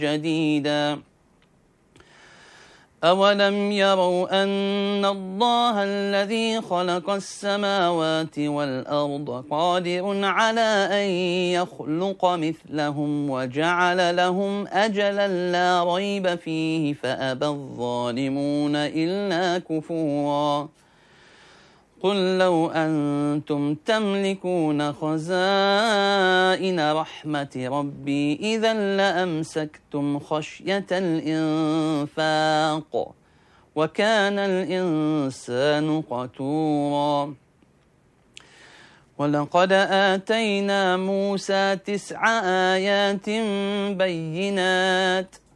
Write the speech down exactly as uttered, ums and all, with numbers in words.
جديدا أولم يروا أن الله الذي خلق السماوات والأرض قادر على أن يخلق مثلهم وجعل لهم أجلا لا ريب فيه فأبى الظالمون إلا كفورا قل لو أنتم تملكون خزائن رحمة ربي إذا لأمسكتم خشية الإنفاق وكان الإنسان قتورا ولقد آتينا موسى تسع آيات بينات